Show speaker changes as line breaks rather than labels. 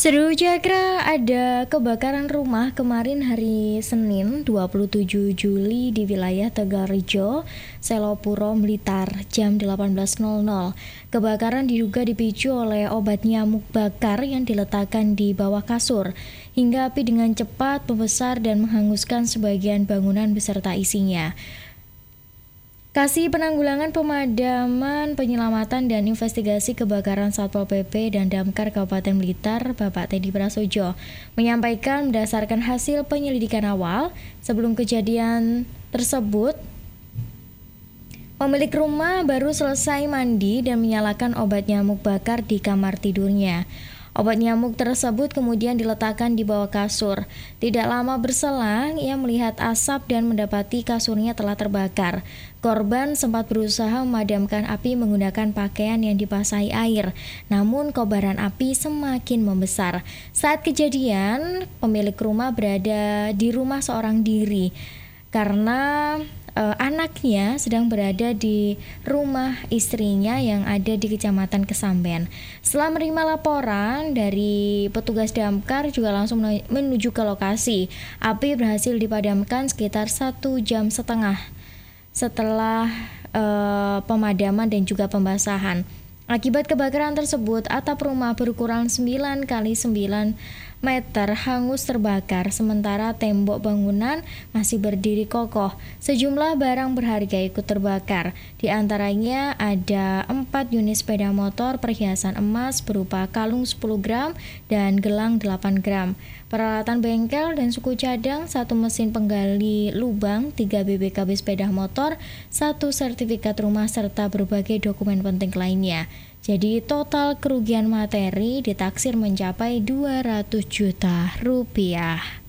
Seru Cakra, ada kebakaran rumah kemarin hari Senin 27 Juli di wilayah Tegalrejo, Selopuro, Blitar, jam 18.00. Kebakaran diduga dipicu oleh obat nyamuk bakar yang diletakkan di bawah kasur, hingga api dengan cepat membesar dan menghanguskan sebagian bangunan beserta isinya. Kasih Penanggulangan Pemadaman Penyelamatan dan Investigasi Kebakaran Satpol PP dan Damkar Kabupaten Blitar, Bapak Teddy Prasojo, menyampaikan berdasarkan hasil penyelidikan awal, sebelum kejadian tersebut, pemilik rumah baru selesai mandi dan menyalakan obat nyamuk bakar di kamar tidurnya. Obat nyamuk tersebut kemudian diletakkan di bawah kasur. Tidak lama berselang, ia melihat asap dan mendapati kasurnya telah terbakar. Korban sempat berusaha memadamkan api menggunakan pakaian yang dibasahi air, namun kobaran api semakin membesar. Saat kejadian, pemilik rumah berada di rumah seorang diri karena anaknya sedang berada di rumah istrinya yang ada di Kecamatan Kesamben. Setelah menerima laporan dari petugas damkar juga langsung menuju ke lokasi. Api berhasil dipadamkan sekitar 1,5 jam setelah pemadaman dan juga pembasahan. Akibat kebakaran tersebut, atap rumah berukuran 9 kali 9 meter hangus terbakar, sementara tembok bangunan masih berdiri kokoh. Sejumlah barang berharga ikut terbakar. Di antaranya ada 4 unit sepeda motor, perhiasan emas berupa kalung 10 gram dan gelang 8 gram, peralatan bengkel dan suku cadang, 1 mesin penggali lubang, 3 BBKB sepeda motor, 1 sertifikat rumah, serta berbagai dokumen penting lainnya. Jadi total kerugian materi ditaksir mencapai 200 juta rupiah.